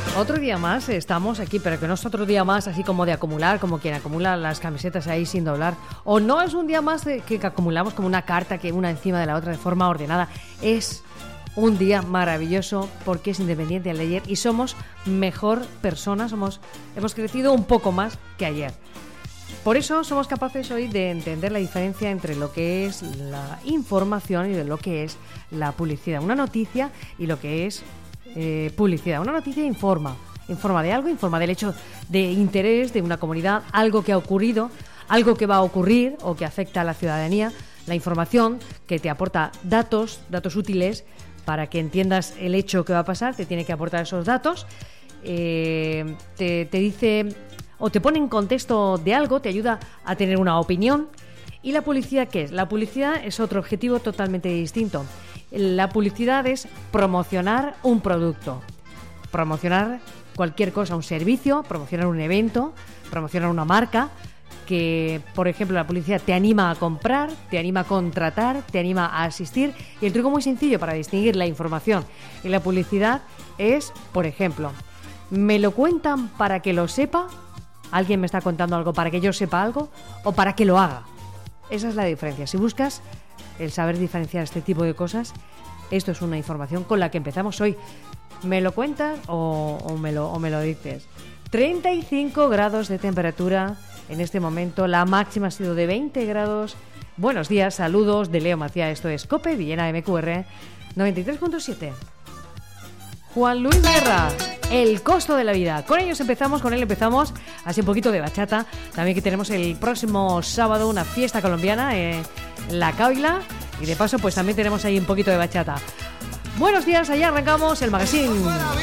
Otro día más estamos aquí, pero que no es otro día más así como de acumular, como quien acumula las camisetas ahí sin doblar. O no es un día más que acumulamos como una carta, que una encima de la otra de forma ordenada. Es un día maravilloso porque es independiente al de ayer y somos mejor personas, hemos crecido un poco más que ayer. Por eso somos capaces hoy de entender la diferencia entre lo que es la información y de lo que es la publicidad. Una noticia y lo que es publicidad. Una noticia informa de algo, informa del hecho de interés de una comunidad, algo que ha ocurrido, algo que va a ocurrir o que afecta a la ciudadanía. La información que te aporta datos útiles para que entiendas el hecho que va a pasar, te tiene que aportar esos datos, te dice o te pone en contexto de algo, te ayuda a tener una opinión. ¿Y la publicidad qué es? La publicidad es otro objetivo totalmente distinto. La publicidad es promocionar un producto, promocionar cualquier cosa, un servicio, promocionar un evento, promocionar una marca, que, por ejemplo, la publicidad te anima a comprar, te anima a contratar, te anima a asistir. Y el truco muy sencillo para distinguir la información y la publicidad es, por ejemplo, ¿me lo cuentan para que lo sepa? ¿Alguien me está contando algo para que yo sepa algo? ¿O para que lo haga? Esa es la diferencia. Si buscas el saber diferenciar este tipo de cosas, esto es una información con la que empezamos hoy. ¿Me lo cuentas o me lo dices? 35 grados de temperatura en este momento. La máxima ha sido de 20 grados. Buenos días, saludos de Leo Macía. Esto es COPE Villena MQR 93.7. Juan Luis Guerra, El costo de la vida. Con él empezamos así un poquito de bachata. También que tenemos el próximo sábado una fiesta colombiana en La Caila. Y de paso pues también tenemos ahí un poquito de bachata. Buenos días, allá arrancamos el magazine.